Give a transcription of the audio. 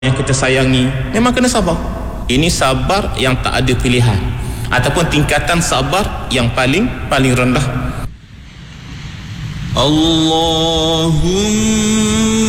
yang kita sayangi, memang kena sabar. Ini sabar yang tak ada pilihan, ataupun tingkatan sabar yang paling rendah. Allahumma